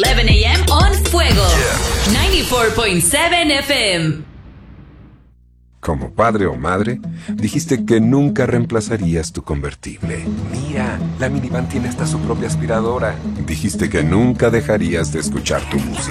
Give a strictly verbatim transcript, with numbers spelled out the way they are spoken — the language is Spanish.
eleven a.m. on Fuego. Yeah. ninety-four point seven F M. Como padre o madre, dijiste que nunca reemplazarías tu convertible. Mira, la minivan tiene hasta su propia aspiradora. Dijiste que nunca dejarías de escuchar tu música.